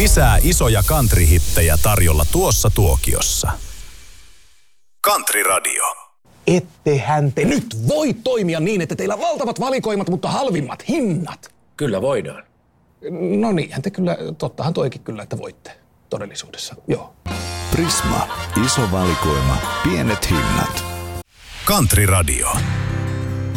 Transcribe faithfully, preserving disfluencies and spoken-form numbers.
Lisää isoja country-hittejä tarjolla tuossa tuokiossa. Country Radio. Ettehän te nyt voi toimia niin, että teillä valtavat valikoimat, mutta halvimmat hinnat. Kyllä voidaan. No niinhän te kyllä, tottahan toikin kyllä, että voitte todellisuudessa, joo. Prisma. Iso valikoima. Pienet hinnat. Country Radio.